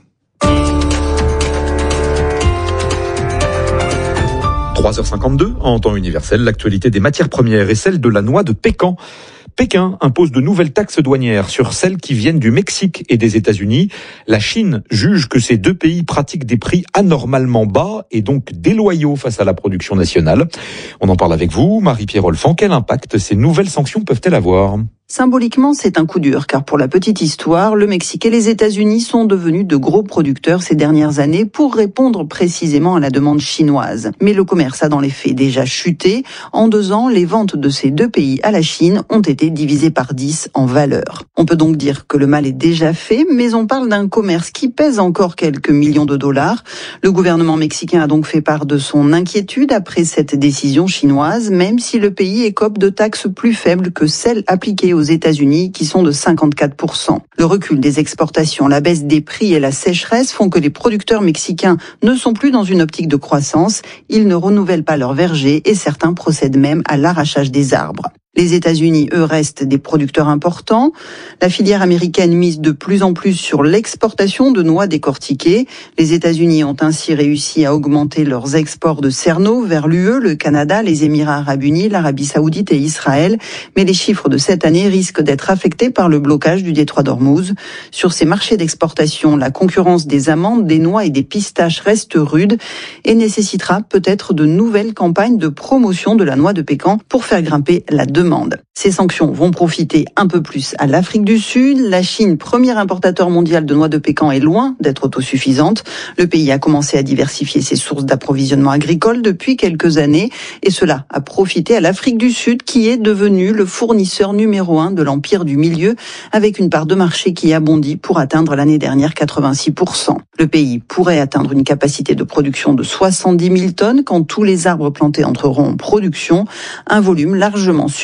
trois heures cinquante-deux, en temps universel, l'actualité des matières premières et celle de la noix de Pécan. Pékin impose de nouvelles taxes douanières sur celles qui viennent du Mexique et des États-Unis. La Chine juge que ces deux pays pratiquent des prix anormalement bas et donc déloyaux face à la production nationale. On en parle avec vous, Marie-Pierre Olfan. Quel impact ces nouvelles sanctions peuvent-elles avoir ? Symboliquement, c'est un coup dur, car pour la petite histoire, le Mexique et les États-Unis sont devenus de gros producteurs ces dernières années pour répondre précisément à la demande chinoise. Mais le commerce a dans les faits déjà chuté. En deux ans, les ventes de ces deux pays à la Chine ont été divisées par dix en valeur. On peut donc dire que le mal est déjà fait, mais on parle d'un commerce qui pèse encore quelques millions de dollars. Le gouvernement mexicain a donc fait part de son inquiétude après cette décision chinoise, même si le pays écope de taxes plus faibles que celles appliquées aux États-Unis, qui sont de cinquante-quatre pour cent. Le recul des exportations, la baisse des prix et la sécheresse font que les producteurs mexicains ne sont plus dans une optique de croissance. Ils ne renouvellent pas leurs vergers et certains procèdent même à l'arrachage des arbres. Les États-Unis, eux, restent des producteurs importants. La filière américaine mise de plus en plus sur l'exportation de noix décortiquées. Les États-Unis ont ainsi réussi à augmenter leurs exports de cerneaux vers l'U E, le Canada, les Émirats arabes unis, l'Arabie saoudite et Israël. Mais les chiffres de cette année risquent d'être affectés par le blocage du détroit d'Ormuz. Sur ces marchés d'exportation, la concurrence des amandes, des noix et des pistaches reste rude et nécessitera peut-être de nouvelles campagnes de promotion de la noix de Pécan pour faire grimper la demande. Ces sanctions vont profiter un peu plus à l'Afrique du Sud. La Chine, premier importateur mondial de noix de Pécan, est loin d'être autosuffisante. Le pays a commencé à diversifier ses sources d'approvisionnement agricole depuis quelques années et cela a profité à l'Afrique du Sud qui est devenue le fournisseur numéro un de l'Empire du Milieu avec une part de marché qui a bondi pour atteindre l'année dernière quatre-vingt-six pour cent. Le pays pourrait atteindre une capacité de production de soixante-dix mille tonnes quand tous les arbres plantés entreront en production, un volume largement suffisant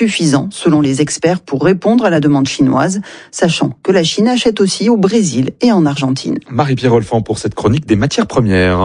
suffisant, selon les experts, pour répondre à la demande chinoise, sachant que la Chine achète aussi au Brésil et en Argentine. Marie-Pierre Olfan pour cette chronique des matières premières.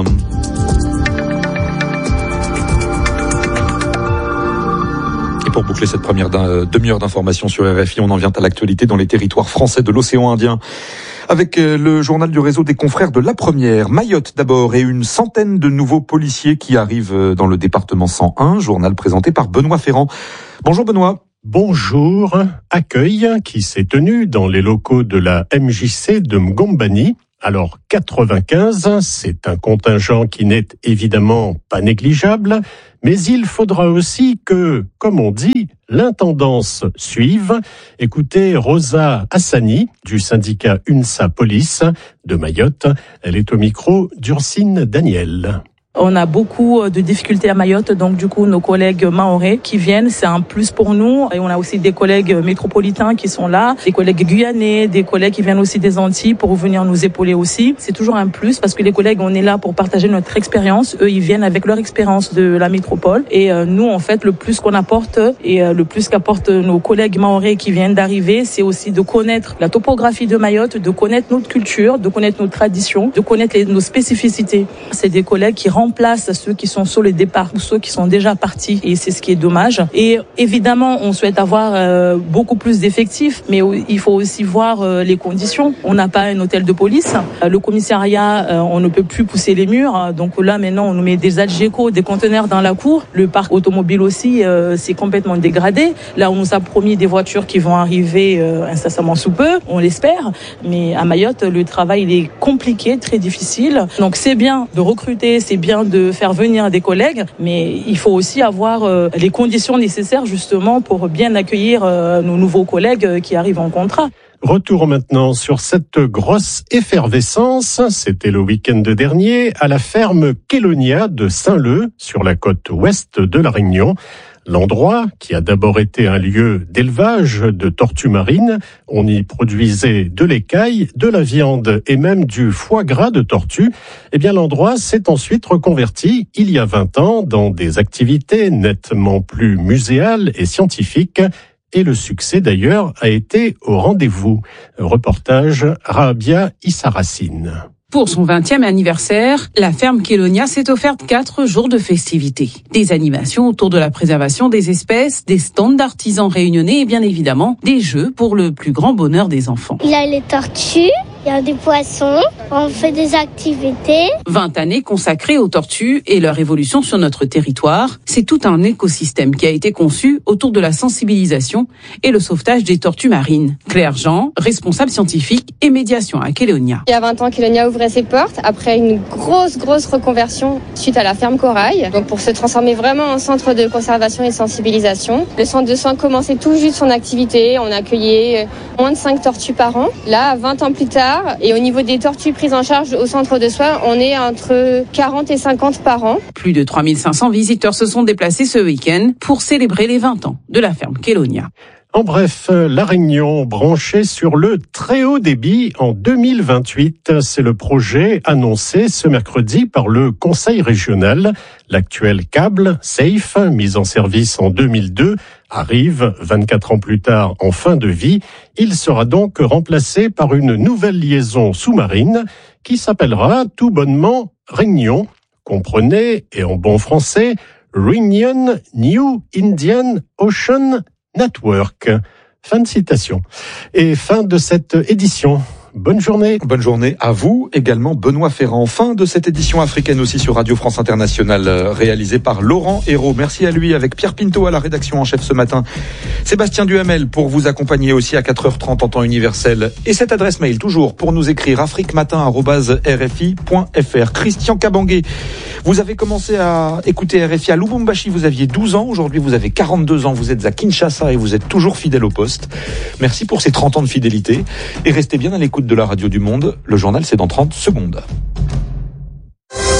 Pour boucler cette première demi-heure d'information sur R F I, on en vient à l'actualité dans les territoires français de l'océan Indien. Avec le journal du réseau des confrères de La Première. Mayotte d'abord et une centaine de nouveaux policiers qui arrivent dans le département cent un. Journal présenté par Benoît Ferrand. Bonjour Benoît. Bonjour. Accueil qui s'est tenu dans les locaux de la M J C de Mgombani. Alors quatre-vingt-quinze, c'est un contingent qui n'est évidemment pas négligeable, mais il faudra aussi que, comme on dit, l'intendance suive. Écoutez Rosa Hassani du syndicat UNSA Police de Mayotte. Elle est au micro d'Ursine Daniel. On a beaucoup de difficultés à Mayotte, donc du coup nos collègues mahorais qui viennent, c'est un plus pour nous. Et on a aussi des collègues métropolitains qui sont là, des collègues guyanais, des collègues qui viennent aussi des Antilles pour venir nous épauler aussi. C'est toujours un plus parce que les collègues, on est là pour partager notre expérience. Eux, ils viennent avec leur expérience de la métropole. Et nous, en fait, le plus qu'on apporte et le plus qu'apportent nos collègues mahorais qui viennent d'arriver, c'est aussi de connaître la topographie de Mayotte, de connaître notre culture, de connaître nos traditions, de connaître les, nos spécificités. C'est des collègues qui rendent place à ceux qui sont sur le départ ou ceux qui sont déjà partis et c'est ce qui est dommage. Et évidemment, on souhaite avoir euh, beaucoup plus d'effectifs, mais il faut aussi voir euh, les conditions. On n'a pas un hôtel de police. Euh, le commissariat, euh, on ne peut plus pousser les murs. Donc là, maintenant, on nous met des Algeco, des conteneurs dans la cour. Le parc automobile aussi, euh, c'est complètement dégradé. Là, on nous a promis des voitures qui vont arriver euh, incessamment sous peu, on l'espère. Mais à Mayotte, le travail il est compliqué, très difficile. Donc c'est bien de recruter, c'est bien de faire venir des collègues, mais il faut aussi avoir euh, les conditions nécessaires justement pour bien accueillir euh, nos nouveaux collègues qui arrivent en contrat. Retour maintenant sur cette grosse effervescence, c'était le week-end dernier, à la ferme Kélonia de Saint-Leu, sur la côte ouest de La Réunion. L'endroit, qui a d'abord été un lieu d'élevage de tortues marines, on y produisait de l'écaille, de la viande et même du foie gras de tortue. Eh bien, l'endroit s'est ensuite reconverti, il y a vingt ans, dans des activités nettement plus muséales et scientifiques. Et le succès, d'ailleurs, a été au rendez-vous. Reportage Rabia Issaracine. Pour son vingtième anniversaire, la ferme Kélonia s'est offerte quatre jours de festivités. Des animations autour de la préservation des espèces, des stands d'artisans réunionnais et bien évidemment des jeux pour le plus grand bonheur des enfants. Il y a les tortues, il y a des poissons, on fait des activités. vingt années consacrées aux tortues et leur évolution sur notre territoire. C'est tout un écosystème qui a été conçu autour de la sensibilisation et le sauvetage des tortues marines. Claire Jean, responsable scientifique et médiation à Kélonia. Il y a vingt ans, Kélonia ouvrait ses portes après une grosse, grosse reconversion suite à la ferme Corail. Donc pour se transformer vraiment en centre de conservation et de sensibilisation. Le centre de soins commençait tout juste son activité. On accueillait moins de cinq tortues par an. Là, vingt ans plus tard, et au niveau des tortues prises en charge au centre de soins, on est entre quarante et cinquante par an. Plus de trois mille cinq cents visiteurs se sont déplacés ce week-end pour célébrer les vingt ans de la ferme Kélonia. En bref, La Réunion branchée sur le très haut débit en deux mille vingt-huit. C'est le projet annoncé ce mercredi par le Conseil régional. L'actuel câble Safe, mis en service en deux mille deux, arrive vingt-quatre ans plus tard en fin de vie. Il sera donc remplacé par une nouvelle liaison sous-marine qui s'appellera tout bonnement Réunion. Comprenez, et en bon français, Réunion New Indian Ocean Network. Fin de citation. Et fin de cette édition. Bonne journée. Bonne journée à vous également, Benoît Ferrand. Fin de cette édition africaine aussi sur Radio France Internationale, réalisée par Laurent Hérault. Merci à lui, avec Pierre Pinto à la rédaction en chef ce matin. Sébastien Duhamel pour vous accompagner aussi à quatre heures trente en temps universel. Et cette adresse mail toujours pour nous écrire afriquematin arobase r f i point f r. Christian Cabangué, vous avez commencé à écouter R F I à Lubumbashi, vous aviez douze ans. Aujourd'hui, vous avez quarante-deux ans. Vous êtes à Kinshasa et vous êtes toujours fidèle au poste. Merci pour ces trente ans de fidélité. Et restez bien à l'écoute de la radio du monde. Le journal, c'est dans trente secondes. Bon.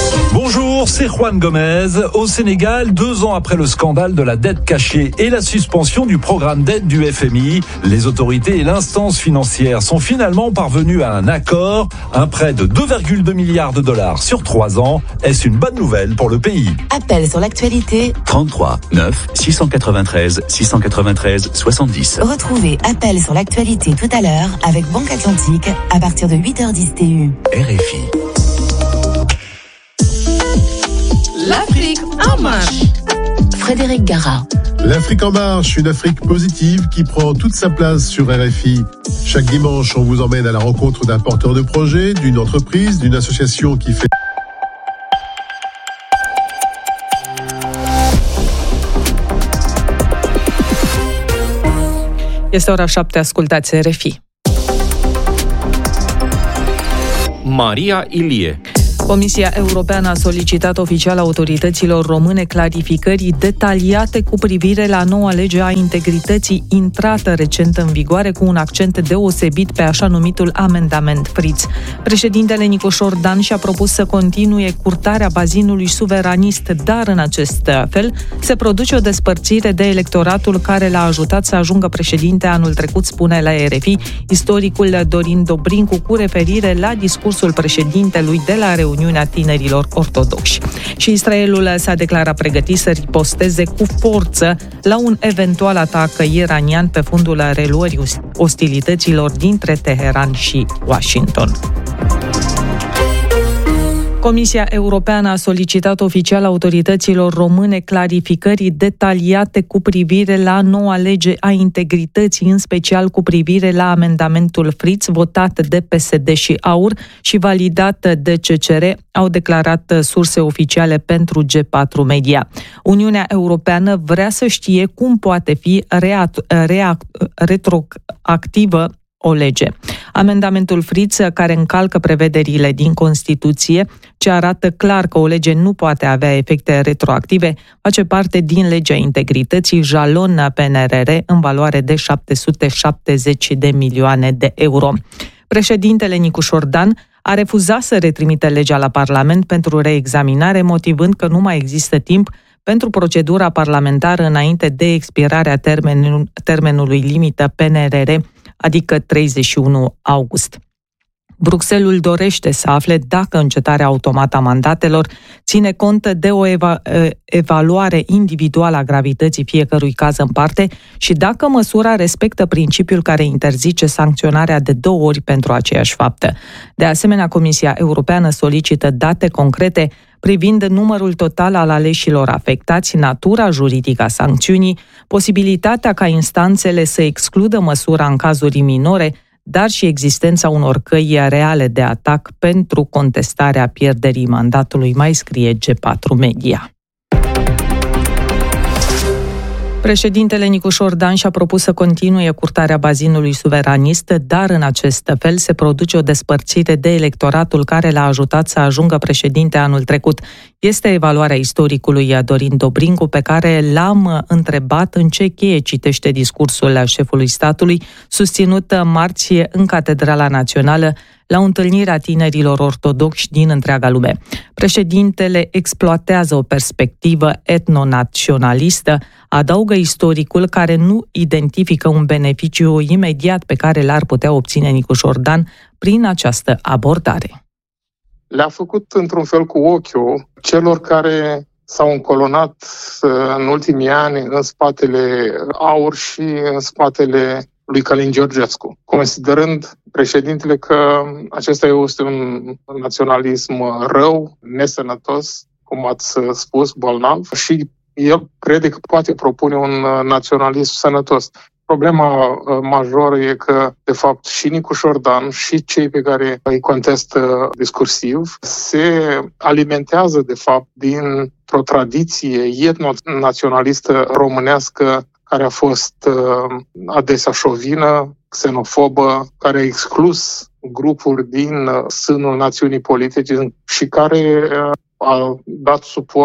Bonjour, c'est Juan Gomez. Au Sénégal, deux ans après le scandale de la dette cachée et la suspension du programme d'aide du F M I, les autorités et l'instance financière sont finalement parvenus à un accord. Un prêt de deux virgule deux milliards de dollars sur trois ans. Est-ce une bonne nouvelle pour le pays? Appel sur l'actualité. trente-trois neuf six cent quatre-vingt-treize six cent quatre-vingt-treize soixante-dix. Retrouvez Appel sur l'actualité tout à l'heure avec Banque Atlantique à partir de huit heures dix T U. R F I. L'Afrique en marche. Frédéric Gara. L'Afrique en marche, une Afrique positive qui prend toute sa place sur R F I. Chaque dimanche, on vous emmène à la rencontre d'un porteur de projet, d'une entreprise, d'une association qui fait... Este ora șapte, ascultați R F I. Maria Ilie. Comisia Europeană a solicitat oficial autorităților române clarificări detaliate cu privire la noua lege a integrității intrată recent în vigoare, cu un accent deosebit pe așa numitul amendament Fritz. Președintele Nicu Șordan și-a propus să continue curtarea bazinului suveranist, dar în acest fel se produce o despărțire de electoratul care l-a ajutat să ajungă președinte anul trecut, spune la R F I istoricul Dorin Dobrincu, cu referire la discursul președintelui de la reuniunea tinerilor ortodoxi. Și Israelul s-a declarat pregătit să riposteze cu forță la un eventual atac iranian pe fundul reluării ostilităților dintre Teheran și Washington. Comisia Europeană a solicitat oficial autorităților române clarificări detaliate cu privire la noua lege a integrității, în special cu privire la amendamentul Fritz, votat de P S D și AUR și validat de C C R, au declarat surse oficiale pentru G patru Media. Uniunea Europeană vrea să știe cum poate fi react- react- retroactivă o lege. Amendamentul Fritz, care încalcă prevederile din Constituție, ce arată clar că o lege nu poate avea efecte retroactive, face parte din legea integrității, jalon P N R R în valoare de șapte sute șaptezeci de milioane de euro. Președintele Nicu Șordan a refuzat să retrimită legea la Parlament pentru reexaminare, motivând că nu mai există timp pentru procedura parlamentară înainte de expirarea termenul, termenului limită P N R R, adică treizeci și unu august. Bruxelles dorește să afle dacă încetarea automată a mandatelor ține cont de o eva- evaluare individuală a gravității fiecărui caz în parte și dacă măsura respectă principiul care interzice sancționarea de două ori pentru aceeași faptă. De asemenea, Comisia Europeană solicită date concrete privind numărul total al aleșilor afectați, natura juridică a sancțiunii, posibilitatea ca instanțele să excludă măsura în cazuri minore, dar și existența unor căi reale de atac pentru contestarea pierderii mandatului, mai scrie G patru Media. Președintele Nicu Șordan și-a propus să continue curtarea bazinului suveranist, dar în acest fel se produce o despărțire de electoratul care l-a ajutat să ajungă președinte anul trecut. Este evaluarea istoricului Dorin Dobrincu, pe care l-am întrebat în ce cheie citește discursul șefului statului, susținut marți în Catedrala Națională, la o întâlnire a tinerilor ortodoxi din întreaga lume. Președintele exploatează o perspectivă etnonaționalistă, adaugă istoricul, care nu identifică un beneficiu imediat pe care l-ar putea obține Nicu Șordan prin această abordare. Le-a făcut într-un fel cu ochiul celor care s-au încolonat în ultimii ani în spatele AUR și în spatele lui Călin Georgescu, considerând președintele că acesta este un naționalism rău, nesănătos, cum ați spus, bolnav, și el crede că poate propune un naționalism sănătos. Problema majoră e că, de fapt, și Nicu Șordan și cei pe care îi contestă discursiv se alimentează, de fapt, dintr-o tradiție etno-naționalistă românească care a fost uh, adesea șovină, xenofobă, care a exclus grupuri din uh, sânul națiunii politice și care uh, a dat suport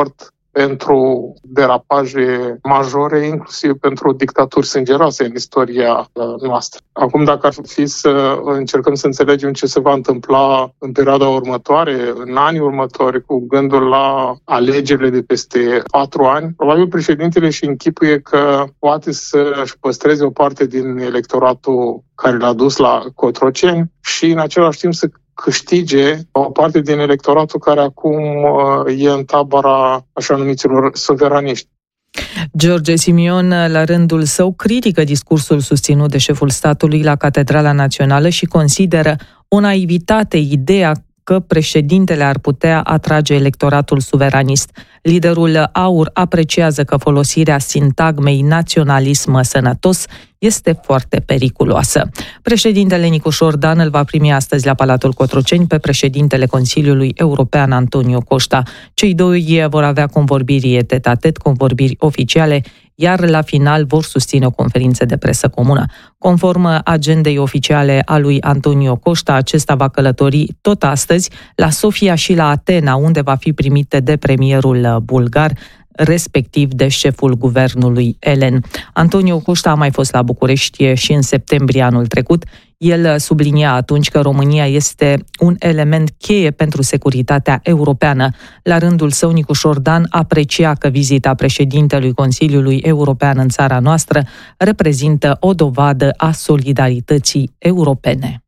pentru derapaje majore, inclusiv pentru dictaturi sângeroase în istoria noastră. Acum, dacă ar fi să încercăm să înțelegem ce se va întâmpla în perioada următoare, în anii următori, cu gândul la alegerile de peste patru ani, probabil președintele își închipuie că poate să-și păstreze o parte din electoratul care l-a dus la Cotroceni și în același timp să câștige o parte din electoratul care acum e în tabăra așa numiților suveraniști. George Simion, la rândul său, critică discursul susținut de șeful statului la Catedrala Națională și consideră o naivitate ideea că președintele ar putea atrage electoratul suveranist. Liderul AUR apreciază că folosirea sintagmei naționalism sănătos este foarte periculoasă. Președintele Nicușor Dan îl va primi astăzi la Palatul Cotroceni pe președintele Consiliului European Antonio Costa. Cei doi vor avea convorbiri tet-a-tet, convorbiri oficiale, iar la final vor susține o conferință de presă comună. Conform agendei oficiale a lui Antonio Costa, acesta va călători tot astăzi la Sofia și la Atena, unde va fi primit de premierul bulgar, respectiv de șeful guvernului elen. Antonio Costa a mai fost la București și în septembrie anul trecut. El sublinia atunci că România este un element cheie pentru securitatea europeană. La rândul său, Nicușor Dan aprecia că vizita președintelui Consiliului European în țara noastră reprezintă o dovadă a solidarității europene.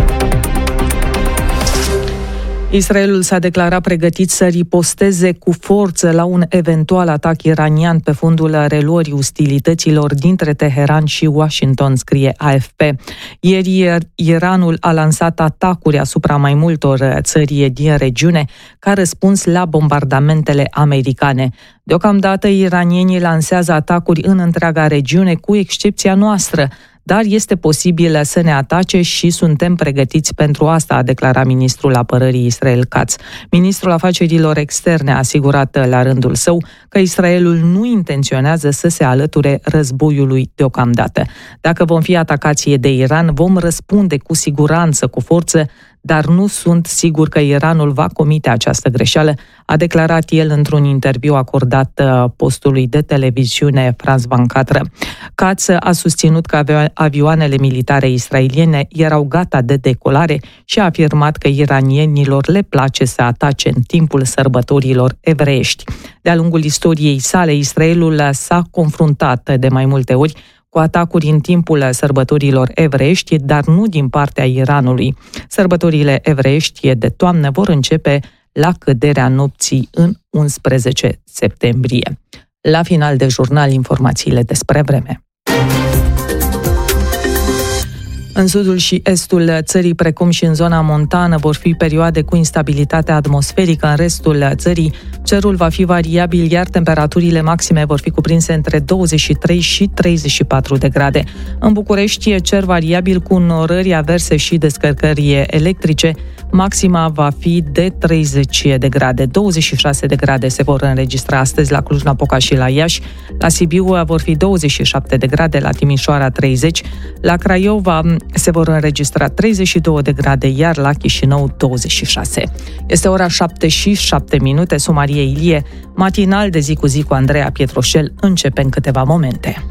Israelul s-a declarat pregătit să riposteze cu forță la un eventual atac iranian pe fundul reluării ostilităților dintre Teheran și Washington, scrie A F P. Ieri, Iranul a lansat atacuri asupra mai multor țări din regiune ca răspuns la bombardamentele americane. Deocamdată, iranienii lansează atacuri în întreaga regiune, cu excepția noastră, dar este posibil să ne atace și suntem pregătiți pentru asta, a declarat ministrul apărării Israel Katz. Ministrul afacerilor externe a asigurat la rândul său că Israelul nu intenționează să se alăture războiului deocamdată. Dacă vom fi atacați de Iran, vom răspunde cu siguranță, cu forță, dar nu sunt sigur că Iranul va comite această greșeală, a declarat el într-un interviu acordat postului de televiziune France douăzeci și patru. Katz a susținut că avioanele militare israeliene erau gata de decolare și a afirmat că iranienilor le place să atace în timpul sărbătorilor evreiești. De-a lungul istoriei sale, Israelul s-a confruntat de mai multe ori cu atacuri în timpul sărbătorilor evreiești, dar nu din partea Iranului. Sărbătorile evreiești de toamnă vor începe la căderea nopții în unsprezece septembrie. La final de jurnal, informațiile despre vreme. În sudul și estul țării, precum și în zona montană, vor fi perioade cu instabilitate atmosferică. În restul țării, cerul va fi variabil, iar temperaturile maxime vor fi cuprinse între douăzeci și trei și treizeci și patru de grade. În București e cer variabil cu norări averse și descărcări electrice. Maxima va fi de treizeci de grade. douăzeci și șase de grade se vor înregistra astăzi la Cluj-Napoca și la Iași. La Sibiu vor fi douăzeci și șapte de grade, la Timișoara treizeci. La Craiova se vor înregistra treizeci și două de grade, iar la Chișinău douăzeci și șase. Este ora șapte și șapte minute, sunt Maria Ilie, matinal de zi cu zi cu Andreea Pietroșel, începe în câteva momente.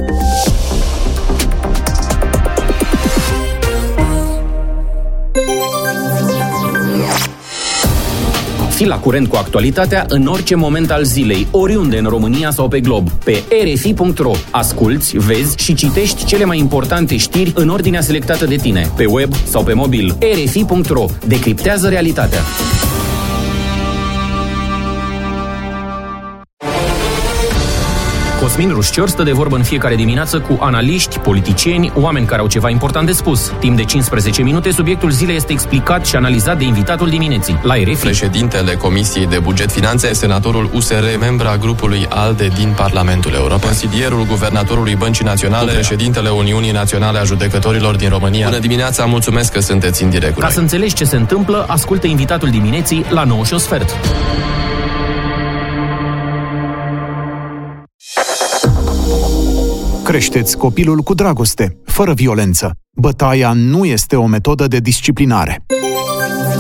Fii la curent cu actualitatea în orice moment al zilei, oriunde în România sau pe glob. Pe r f i punct r o asculți, vezi și citești cele mai importante știri în ordinea selectată de tine, pe web sau pe mobil. r f i punct r o decriptează realitatea. Cosmin Rușcior stă de vorbă în fiecare dimineață cu analiști, politicieni, oameni care au ceva important de spus. Timp de cincisprezece minute, subiectul zilei este explicat și analizat de invitatul dimineții, la R F I. Președintele Comisiei de Buget Finanțe, senatorul U S R, membra grupului ALDE din Parlamentul European, consilierul guvernatorului Băncii Naționale, președintele Uniunii Naționale a Judecătorilor din România. Bună dimineața, mulțumesc că sunteți în direct. Ca să înțelegi ce se întâmplă, ascultă invitatul dimineții la nouă și un sfert. Creșteți copilul cu dragoste, fără violență. Bătaia nu este o metodă de disciplinare.